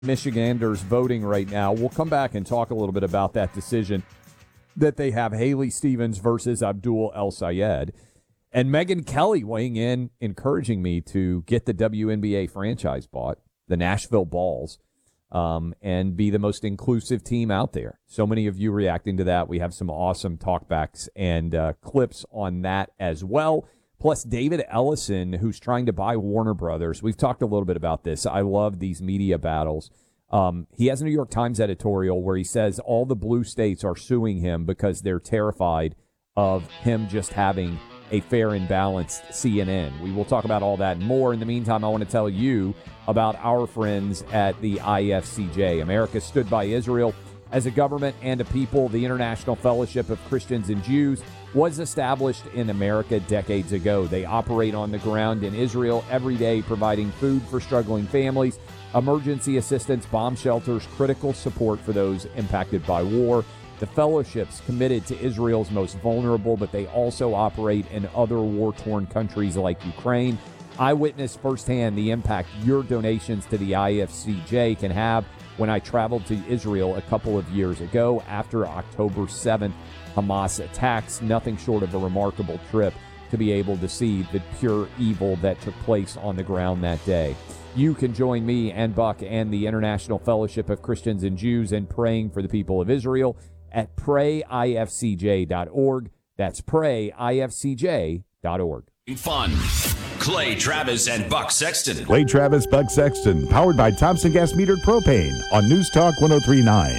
Michiganders voting right now. We'll come back and talk a little bit about that decision that they have Haley Stevens versus Abdul El Sayed. And Megyn Kelly weighing in, encouraging me to get the WNBA franchise bought, the Nashville Balls, and be the most inclusive team out there. So many of you reacting to that. We have some awesome talkbacks and clips on that as well. Plus, David Ellison, who's trying to buy Warner Brothers. We've talked a little bit about this. I love these media battles. He has a New York Times editorial where he says all the blue states are suing him because they're terrified of him just having a fair and balanced CNN. We will talk about all that and more. In the meantime, I want to tell you about our friends at the IFCJ. America stood by Israel as a government and a people. The International Fellowship of Christians and Jews was established in America decades ago. They operate on the ground in Israel every day, providing food for struggling families, emergency assistance, bomb shelters, critical support for those impacted by war. The fellowship's committed to Israel's most vulnerable, but they also operate in other war-torn countries like Ukraine. I witnessed firsthand the impact your donations to the IFCJ can have. When I traveled to Israel a couple of years ago after October 7th Hamas attacks, nothing short of a remarkable trip to be able to see the pure evil that took place on the ground that day. You can join me and Buck and the International Fellowship of Christians and Jews in praying for the people of Israel at prayifcj.org. That's prayifcj.org. Fun. Clay Travis and Buck Sexton. Clay Travis, Buck Sexton, powered by Thompson Gas Metered Propane on News Talk 103.9.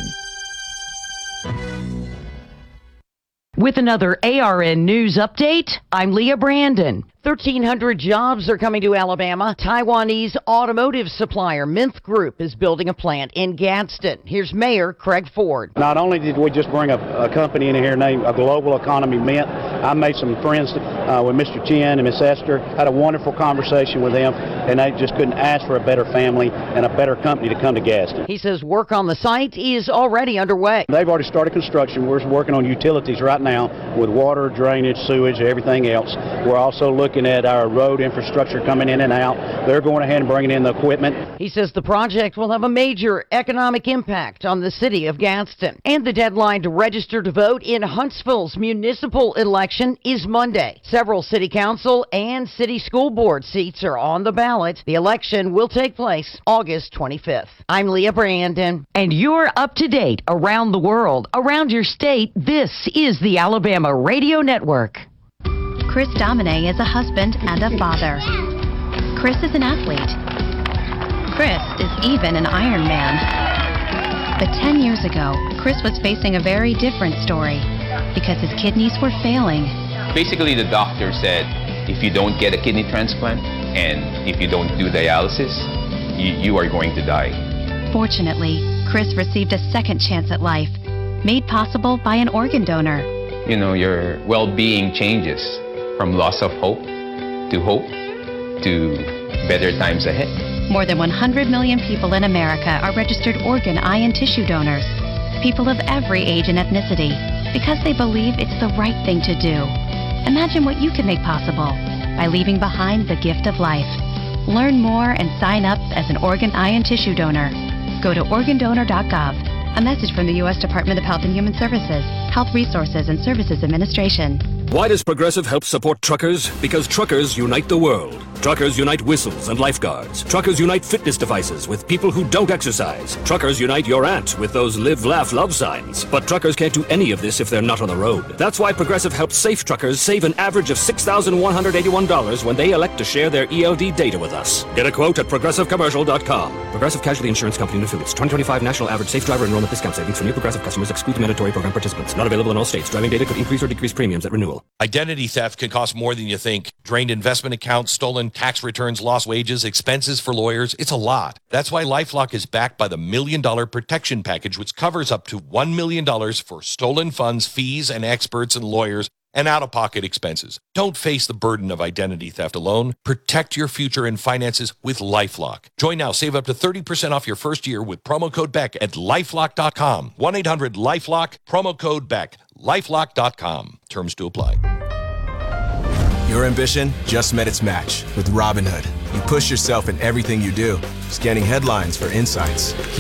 With another ARN News update, I'm Leah Brandon. 1,300 jobs are coming to Alabama. Taiwanese automotive supplier Minth Group is building a plant in Gadsden. Here's Mayor Craig Ford. Not only did we just bring a company in here named A Global Economy Mint, I made some friends with Mr. Chin and Miss Esther, had a wonderful conversation with them, and they just couldn't ask for a better family and a better company to come to Gadsden. He says work on the site is already underway. They've already started construction. We're working on utilities right now with water, drainage, sewage, everything else. We're also looking at our road infrastructure coming in and out. They're going ahead and bringing in the equipment. He says the project will have a major economic impact on the city of Gadsden. And the deadline to register to vote in Huntsville's municipal election is Monday. Several city council and city school board seats are on the ballot. The election will take place August 25th. I'm Leah Brandon, and you're up to date around the world, around your state. This is the Alabama Radio Network. Chris Domine is a husband and a father. Chris is an athlete. Chris is even an Iron Man. But 10 years ago, Chris was facing a very different story because his kidneys were failing. Basically, the doctor said, if you don't get a kidney transplant and if you don't do dialysis, you are going to die. Fortunately, Chris received a second chance at life, made possible by an organ donor. You know, your well-being changes from loss of hope to better times ahead. More than 100 million people in America are registered organ, eye, and tissue donors. People of every age and ethnicity, because they believe it's the right thing to do. Imagine what you can make possible by leaving behind the gift of life. Learn more and sign up as an organ, eye, and tissue donor. Go to organdonor.gov. A message from the U.S. Department of Health and Human Services, Health Resources and Services Administration. Why does Progressive help support truckers? Because truckers unite the world. Truckers unite whistles and lifeguards. Truckers unite fitness devices with people who don't exercise. Truckers unite your aunt with those live, laugh, love signs. But truckers can't do any of this if they're not on the road. That's why Progressive helps safe truckers save an average of $6,181 when they elect to share their ELD data with us. Get a quote at ProgressiveCommercial.com. Progressive Casualty Insurance Company and Affiliates. 2025 National Average Safe Driver Enrollment Discount Savings for new Progressive customers exclude mandatory program participants. Not available in all states. Driving data could increase or decrease premiums at renewal. Identity theft can cost more than you think. Drained investment accounts, stolen tax returns, lost wages, expenses for lawyers. It's a lot. That's why LifeLock is backed by the $1 Million Protection Package, which covers up to $1 million for stolen funds, fees, and experts and lawyers, and out-of-pocket expenses. Don't face the burden of identity theft alone. Protect your future and finances with LifeLock. Join now. Save up to 30% off your first year with promo code BECK at LifeLock.com. 1-800-LifeLock, promo code BECK. LifeLock.com. Terms to apply. Your ambition just met its match with Robinhood. You push yourself in everything you do, scanning headlines for insights.